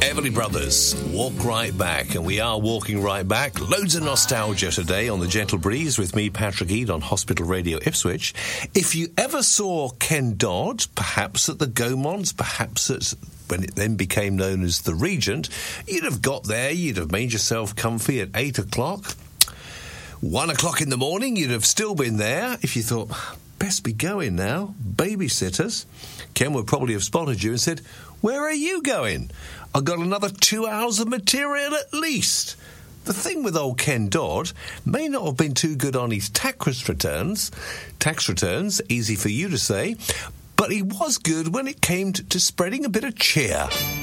Everly Brothers, Walk Right Back, and we are walking right back. Loads of nostalgia today on The Gentle Breeze with me, Patrick Eade, on Hospital Radio Ipswich. If you ever saw Ken Dodd, perhaps at the Gaumont, perhaps at when it then became known as the Regent, you'd have got there, you'd have made yourself comfy at 8 o'clock. 1 o'clock in the morning, you'd have still been there if you thought, best be going now, babysitters. Ken would probably have spotted you and said, where are you going? I've got another 2 hours of material at least. The thing with old Ken Dodd may not have been too good on his tax returns, easy for you to say, but he was good when it came to spreading a bit of cheer.